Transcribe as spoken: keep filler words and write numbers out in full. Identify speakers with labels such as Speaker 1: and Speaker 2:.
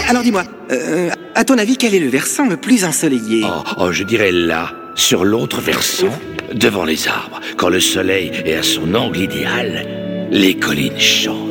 Speaker 1: alors dis-moi, euh, à ton avis, quel est le versant le plus ensoleillé?
Speaker 2: Oh, oh, je dirais là, sur l'autre versant, devant les arbres. Quand le soleil est à son angle idéal, les collines chantent.